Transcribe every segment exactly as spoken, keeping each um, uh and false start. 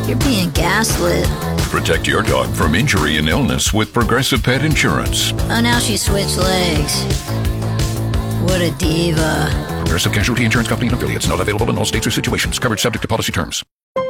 You're being gaslit. Protect your dog from injury and illness with Progressive Pet Insurance. Oh, now she switched legs. What a diva. Progressive Casualty Insurance Company and affiliates. Not available in all states or situations. Coverage subject to policy terms.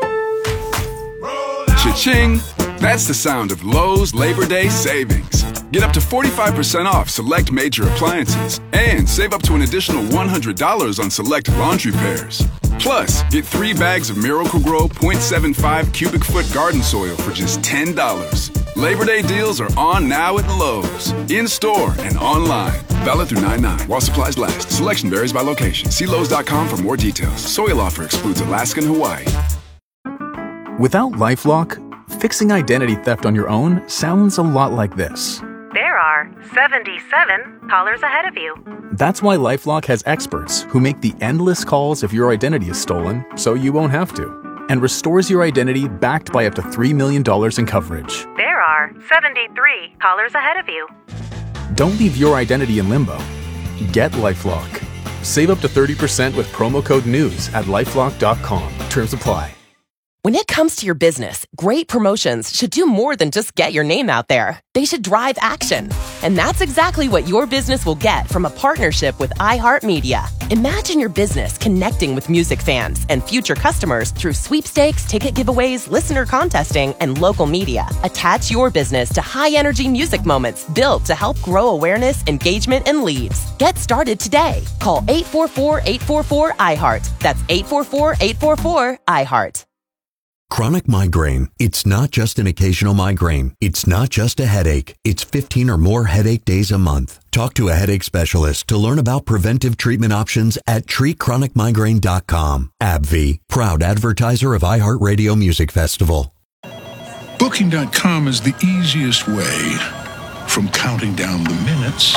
Cha-ching! That's the sound of Lowe's Labor Day savings. Get up to forty-five percent off select major appliances and save up to an additional one hundred dollars on select laundry pairs. Plus, get three bags of Miracle-Gro point seven five cubic foot garden soil for just ten dollars. Labor Day deals are on now at Lowe's, in-store and online. Valid through nine nine while supplies last. Selection varies by location. See Lowe's dot com for more details. Soil offer excludes Alaska and Hawaii. Without LifeLock, fixing identity theft on your own sounds a lot like this. There are seventy-seven callers ahead of you. That's why LifeLock has experts who make the endless calls if your identity is stolen so you won't have to, and restores your identity backed by up to three million dollars in coverage. There are seventy-three callers ahead of you. Don't leave your identity in limbo. Get LifeLock. Save up to thirty percent with promo code NEWS at lifelock dot com. Terms apply. When it comes to your business, great promotions should do more than just get your name out there. They should drive action. And that's exactly what your business will get from a partnership with iHeartMedia. Imagine your business connecting with music fans and future customers through sweepstakes, ticket giveaways, listener contesting, and local media. Attach your business to high-energy music moments built to help grow awareness, engagement, and leads. Get started today. Call eight four four, eight four four, I heart. That's eight four four, eight four four, I heart. Chronic migraine. It's not just an occasional migraine. It's not just a headache. It's fifteen or more headache days a month. Talk to a headache specialist to learn about preventive treatment options at treat chronic migraine dot com. AbbVie, proud advertiser of iHeartRadio Music Festival. Booking dot com is the easiest way from counting down the minutes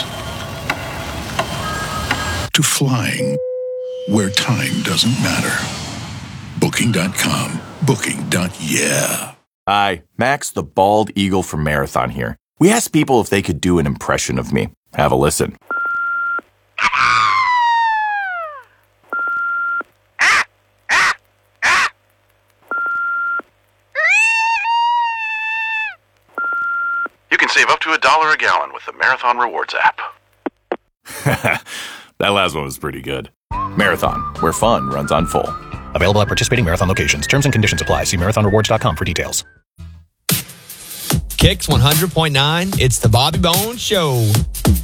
to flying where time doesn't matter. Booking dot com. Booking. Yeah. Hi, Max the Bald Eagle from Marathon here. We asked people if they could do an impression of me. Have a listen. You can save up to a dollar a gallon with the Marathon Rewards app. That last one was pretty good. Marathon, where fun runs on full. Available at participating Marathon locations. Terms and conditions apply. See marathon rewards dot com for details. Kicks one hundred point nine. It's the Bobby Bones Show.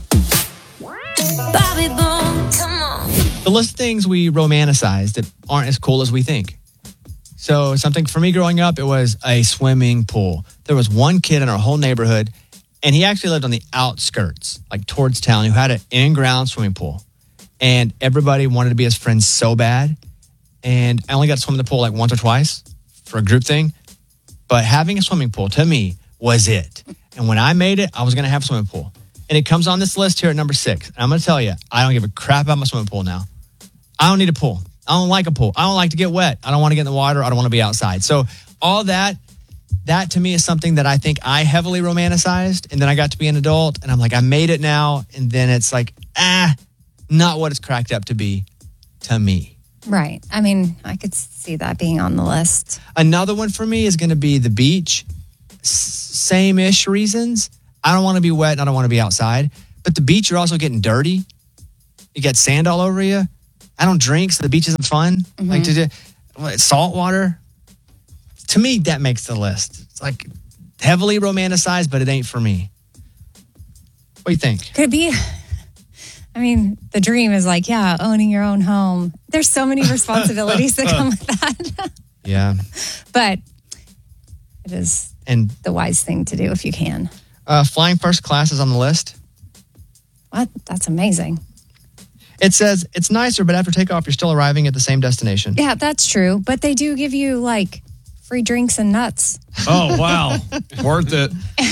Bobby Bones, come on. The list of things we romanticize that aren't as cool as we think. So something for me growing up, it was a swimming pool. There was one kid in our whole neighborhood, and he actually lived on the outskirts, like towards town, who had an in-ground swimming pool. And everybody wanted to be his friend so bad. And I only got to swim in the pool like once or twice for a group thing. But having a swimming pool, to me, was it. And when I made it, I was going to have a swimming pool. And it comes on this list here at number six. And I'm going to tell you, I don't give a crap about my swimming pool now. I don't need a pool. I don't like a pool. I don't like to get wet. I don't want to get in the water. I don't want to be outside. So all that, that to me is something that I think I heavily romanticized. And then I got to be an adult. And I'm like, I made it now. And then it's like, ah, not what it's cracked up to be to me. Right. I mean, I could see that being on the list. Another one for me is going to be the beach. S- same-ish reasons. I don't want to be wet and I don't want to be outside. But the beach, you're also getting dirty. You get sand all over you. I don't drink, so the beach isn't fun. Mm-hmm. Like to do salt water. To me, that makes the list. It's like heavily romanticized, but it ain't for me. What do you think? Could it be... I mean, the dream is like, yeah, owning your own home. There's so many responsibilities that come with that. Yeah. But it is and the wise thing to do if you can. Uh, flying first class is on the list. What? That's amazing. It says it's nicer, but after takeoff, you're still arriving at the same destination. Yeah, that's true. But they do give you like free drinks and nuts. Oh, wow. Worth it.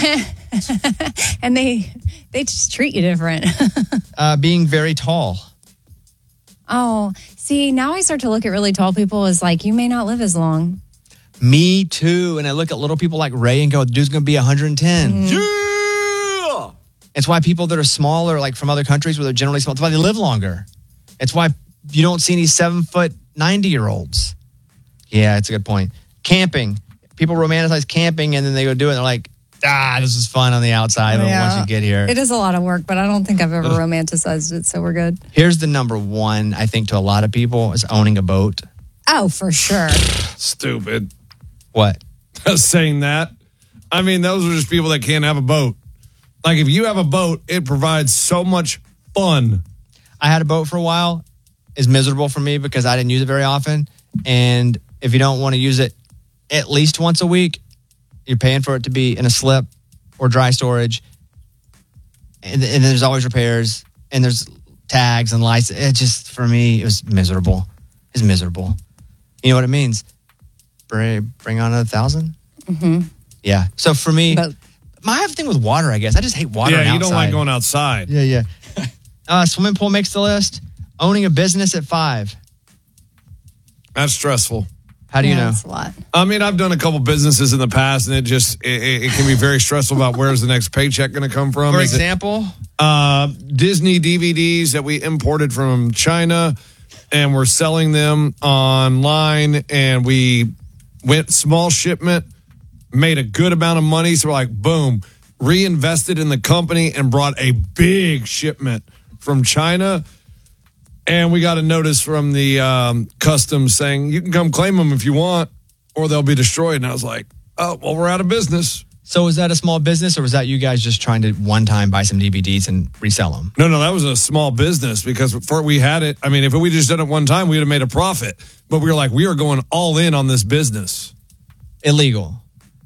And they they just treat you different. uh, being very tall. Oh, see, now I start to look at really tall people as like, you may not live as long. Me too. And I look at little people like Ray and go, dude's going to be one hundred ten. Mm. Yeah! It's why people that are smaller, like from other countries where they're generally small, it's why they live longer. It's why you don't see any seven foot ninety year olds. Yeah, it's a good point. Camping. people romanticize camping and then they go do it and they're like, ah, this is fun on the outside, but Yeah. once you get here. It is a lot of work, but I don't think I've ever romanticized it, so we're good. Here's the number one, I think, to a lot of people is owning a boat. Oh, for sure. Stupid. What? Saying that. I mean, those are just people that can't have a boat. Like, if you have a boat, it provides so much fun. I had a boat for a while. It's miserable for me because I didn't use it very often. And if you don't want to use it at least once a week, you're paying for it to be in a slip or dry storage. And, and there's always repairs and there's tags and lights. It just, for me, it was miserable. It's miserable. You know what it means? Bring, bring on a thousand? Mm-hmm. Yeah. So for me, But- my I have a thing with water, I guess. I just hate water Yeah, and you don't outside. like going outside. Yeah, yeah. uh, swimming pool makes the list. Owning a business at five. That's stressful. How do you Yeah, know? that's a lot. I mean, I've done a couple businesses in the past, and it just it, it it can be very stressful about where's the next paycheck going to come from. For Is it, example, uh, Disney D V Ds that we imported from China, and we're selling them online, and we went small shipment, made a good amount of money, so we're like, boom, reinvested in the company and brought a big shipment from China. And we got a notice from the um, customs saying, you can come claim them if you want, or they'll be destroyed. And I was like, oh, well, we're out of business. so was that a small business or was that you guys just trying to one time buy some D V Ds and resell them? No, no, that was a small business because before we had it, I mean, if we just done it one time, we would have made a profit. But we were like, we are going all in on this business. Illegal.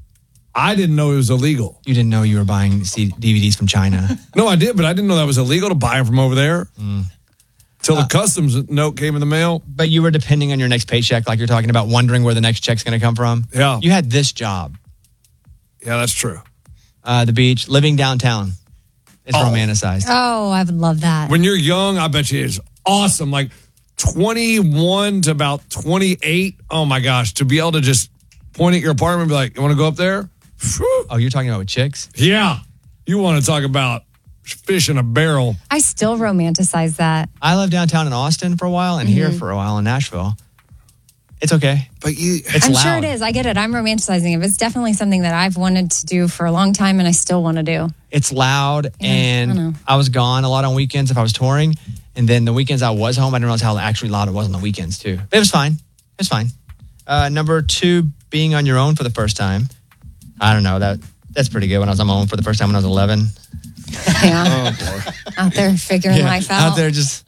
I didn't know it was illegal. You didn't know you were buying C- D V Ds from China. No, I did, but I didn't know that was illegal to buy them from over there. Mm. Till the customs note came in the mail. But you were depending on your next paycheck, like you're talking about, wondering where the next check's going to come from. Yeah. You had this job. Yeah, that's true. Uh, the beach, living downtown. It's Oh. romanticized. Oh, I would love that. When you're young, I bet you it's awesome. Like twenty-one to about twenty-eight. Oh my gosh, to be able to just point at your apartment and be like, you want to go up there? Whew. Oh, you're talking about with chicks? Yeah. You want to talk about fish in a barrel. I still romanticize that. I lived downtown in Austin for a while and here for a while in Nashville. It's okay. But you, It's I'm loud. sure it is. I get it. I'm romanticizing it. It's definitely something that I've wanted to do for a long time and I still want to do. It's loud, Yeah, I and know. I, was gone a lot on weekends if I was touring. And then the weekends I was home, I didn't realize how actually loud it was on the weekends too. But it was fine. It was fine. Uh, number two, being on your own for the first time. I don't know. that That's pretty good. When I was on my own for the first time when I was eleven. Yeah. Oh, boy. Out there figuring life out. Out there just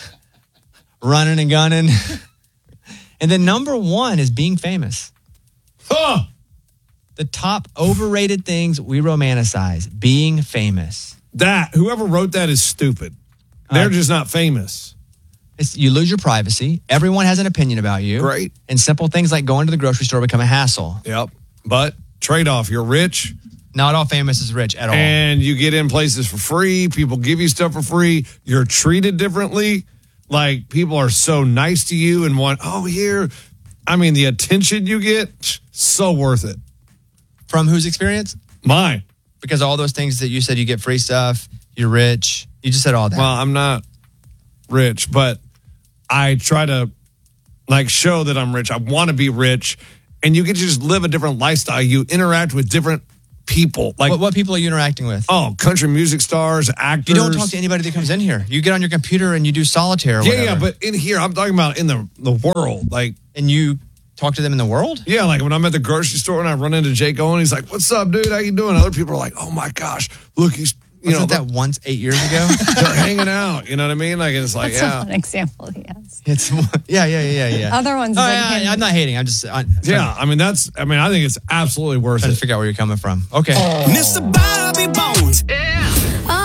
running and gunning. And then number one is being famous. Huh. The top overrated things we romanticize. Being famous. That, whoever wrote that is stupid. They're Uh, just not famous. It's, you lose your privacy. Everyone has an opinion about you. Great. And simple things like going to the grocery store become a hassle. Yep. But trade-off, you're rich, Not all famous is rich at all. and you get in places for free. People give you stuff for free. You're treated differently. Like, people are so nice to you and want, oh, here. I mean, the attention you get, so worth it. From whose experience? Mine. Because all those things that you said, you get free stuff, you're rich. You just said all that. Well, I'm not rich, but I try to, like, show that I'm rich. I want to be rich. And you get to just live a different lifestyle. You interact with different people. Like, what, what people are you interacting with? oh, country music stars, actors. You don't talk to anybody that comes in here. You get on your computer and you do solitaire or Yeah, whatever. yeah, but in here, I'm talking about in the, the world. Like, And you talk to them in the world? yeah, like when I'm at the grocery store and I run into Jake Owen, he's like, what's up, dude? How you doing? Other people are like, oh, my gosh, look, he's, you Wasn't know, that once eight years ago? they're hanging out. You know what I mean? Like, it's like, That's yeah. one example, yes. It's yeah, yeah, yeah, yeah. Other ones Oh, that yeah, can- I'm not hating. I'm just I'm Yeah, I mean, that's, I mean, I think it's absolutely worth trying it. to figure out where you're coming from. Okay. Mister Bobby Bones. Oh,